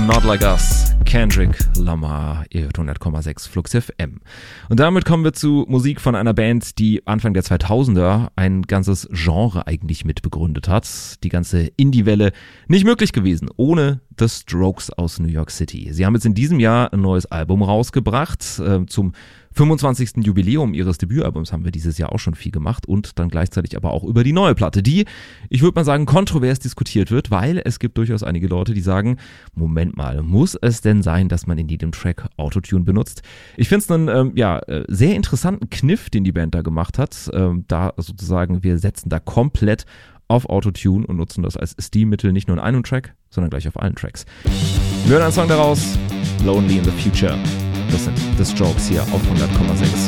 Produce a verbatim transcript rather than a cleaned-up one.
Not Like Us, Kendrick Lamar, ihr hört hundert Komma sechs Flux F M. Und damit kommen wir zu Musik von einer Band, die Anfang der zweitausender ein ganzes Genre eigentlich mitbegründet hat. Die ganze Indie-Welle nicht möglich gewesen ohne The Strokes aus New York City. Sie haben jetzt in diesem Jahr ein neues Album rausgebracht. Äh, zum fünfundzwanzigsten Jubiläum ihres Debütalbums haben wir dieses Jahr auch schon viel gemacht und dann gleichzeitig aber auch über die neue Platte, die, ich würde mal sagen, kontrovers diskutiert wird, weil es gibt durchaus einige Leute, die sagen, Moment mal, muss es denn sein, dass man in jedem Track Autotune benutzt? Ich finde es einen ähm, ja, sehr interessanten Kniff, den die Band da gemacht hat, ähm, da sozusagen wir setzen da komplett auf Autotune und nutzen das als Stilmittel nicht nur in einem Track, sondern gleich auf allen Tracks. Wir hören einen Song daraus, Lonely in the Future. Das sind The Strokes hier auf hundert Komma sechs.